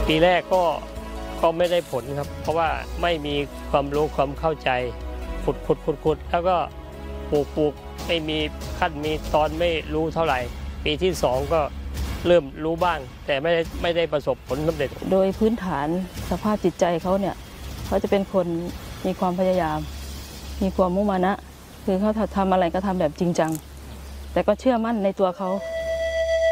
ปีแรกก็ไม่ได้ผลครับเพราะว่าไม่มีความรู้ความเข้าใจขุดแล้วก็ปลูกไม่มีขั้นมีตอนไม่รู้เท่าไหร่ปีที่2ก็เริ่มรู้บ้างแต่ไม่ได้ประสบผลสำเร็จโดยพื้นฐานสภาพจิตใจเขาเนี่ยเขาจะเป็นคนมีความพยายามมีความมุ่งมั่นนะคือเขาทำอะไรก็ทำแบบจริงจังแต่ก็เชื่อมั่นในตัวเขา